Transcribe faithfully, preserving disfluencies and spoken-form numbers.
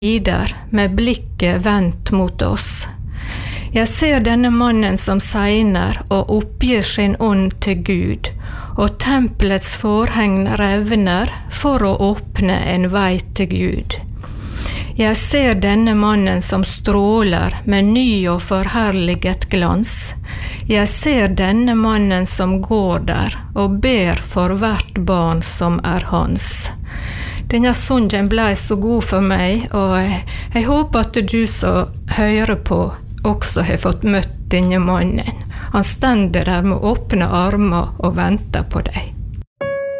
tider med blikket vendt mot oss. Jeg ser denne mannen som segner og oppgir sin ånd til Gud, og tempelets forheng revner for å åpne en vei til Gud. Jeg ser denne mannen som stråler med ny og forherliget glans. Jeg ser denne mannen som går der og ber for hvert barn som er hans. Denne songen ble så god for meg, og jeg, jeg håper at du som hører på også har fått møtt denne mannen. Han stender der med åpne armer og venter på deg.